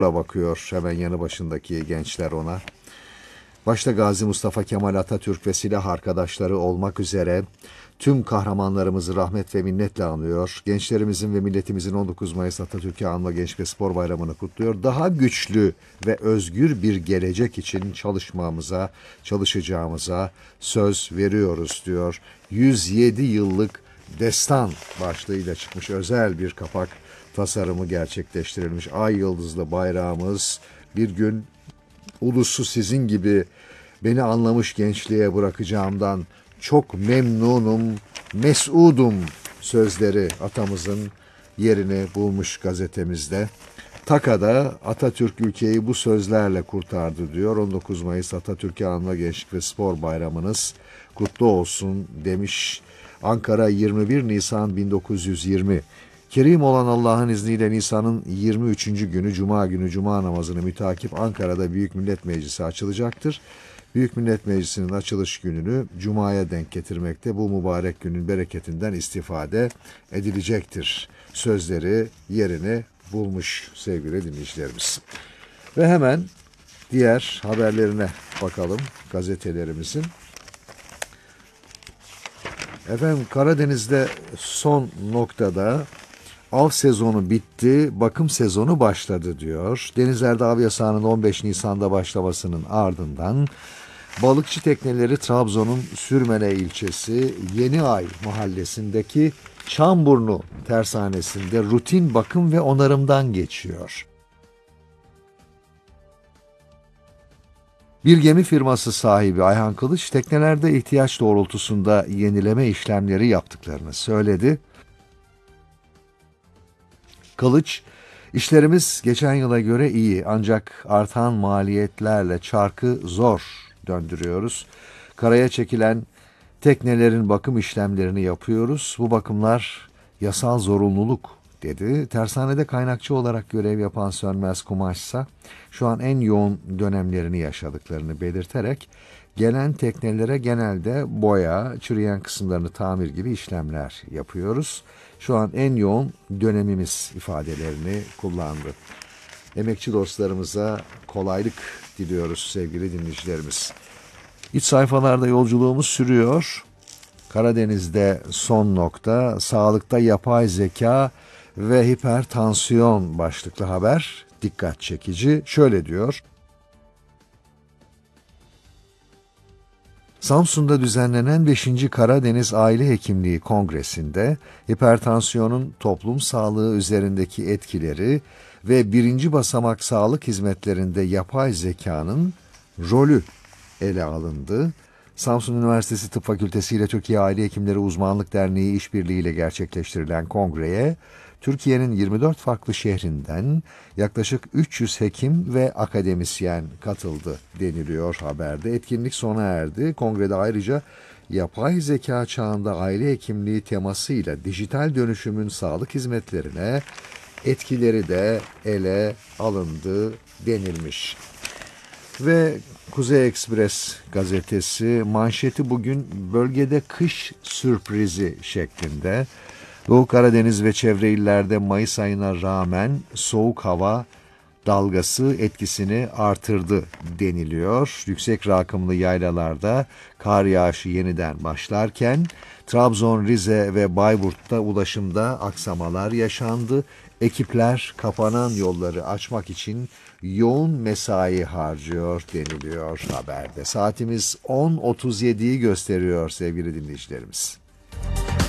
bakıyor hemen yanı başındaki gençler ona. Başta Gazi Mustafa Kemal Atatürk ve silah arkadaşları olmak üzere tüm kahramanlarımızı rahmet ve minnetle anıyor. Gençlerimizin ve milletimizin 19 Mayıs Atatürk'ü anma Genç ve Spor Bayramı'nı kutluyor. Daha güçlü ve özgür bir gelecek için çalışacağımıza söz veriyoruz diyor. 107 yıllık destan başlığıyla çıkmış özel bir kapak tasarımı gerçekleştirilmiş. Ay yıldızlı bayrağımız bir gün ulusu sizin gibi beni anlamış gençliğe bırakacağımdan çok memnunum, mesudum sözleri atamızın yerini bulmuş gazetemizde. Taka'da Atatürk ülkeyi bu sözlerle kurtardı diyor. 19 Mayıs Atatürk'ü anma Gençlik ve Spor Bayramınız kutlu olsun demiş. Ankara 21 Nisan 1920. Kerim olan Allah'ın izniyle Nisan'ın 23. günü Cuma günü Cuma namazını mütakip Ankara'da Büyük Millet Meclisi açılacaktır. Büyük Millet Meclisi'nin açılış gününü Cuma'ya denk getirmekte bu mübarek günün bereketinden istifade edilecektir. Sözleri yerini bulmuş sevgili dinleyicilerimiz. Ve hemen diğer haberlerine bakalım gazetelerimizin. Efendim Karadeniz'de son noktada av sezonu bitti, bakım sezonu başladı diyor. Denizler'de av yasağının 15 Nisan'da başlamasının ardından balıkçı tekneleri Trabzon'un Sürmene ilçesi Yeniay mahallesindeki Çamburnu tersanesinde rutin bakım ve onarımdan geçiyor. Bir gemi firması sahibi Ayhan Kılıç, teknelerde ihtiyaç doğrultusunda yenileme işlemleri yaptıklarını söyledi. Kılıç, işlerimiz geçen yıla göre iyi ancak artan maliyetlerle çarkı zor döndürüyoruz. Karaya çekilen teknelerin bakım işlemlerini yapıyoruz. Bu bakımlar yasal zorunluluk dedi. Tersanede kaynakçı olarak görev yapan Sönmez Kumaşsa şu an en yoğun dönemlerini yaşadıklarını belirterek gelen teknelere genelde boya, çürüyen kısımlarını tamir gibi işlemler yapıyoruz. Şu an en yoğun dönemimiz ifadelerini kullandı. Emekçi dostlarımıza kolaylık diliyoruz sevgili dinleyicilerimiz. İç sayfalarda yolculuğumuz sürüyor. Karadeniz'de son nokta, sağlıkta yapay zeka ve hipertansiyon başlıklı haber dikkat çekici. Şöyle diyor. Samsun'da düzenlenen 5. Karadeniz Aile Hekimliği Kongresi'nde hipertansiyonun toplum sağlığı üzerindeki etkileri ve birinci basamak sağlık hizmetlerinde yapay zekanın rolü ele alındı. Samsun Üniversitesi Tıp Fakültesi ile Türkiye Aile Hekimleri Uzmanlık Derneği işbirliğiyle gerçekleştirilen kongreye Türkiye'nin 24 farklı şehrinden yaklaşık 300 hekim ve akademisyen katıldı deniliyor haberde. Etkinlik sona erdi. Kongrede ayrıca yapay zeka çağında aile hekimliği temasıyla dijital dönüşümün sağlık hizmetlerine etkileri de ele alındı denilmiş. Ve Kuzey Ekspres gazetesi manşeti bugün bölgede kış sürprizi şeklinde. Doğu Karadeniz ve çevre illerde Mayıs ayına rağmen soğuk hava dalgası etkisini artırdı deniliyor. Yüksek rakımlı yaylalarda kar yağışı yeniden başlarken Trabzon, Rize ve Bayburt'ta ulaşımda aksamalar yaşandı. Ekipler kapanan yolları açmak için yoğun mesai harcıyor deniliyor haberde. Saatimiz 10.37'yi gösteriyor sevgili dinleyicilerimiz.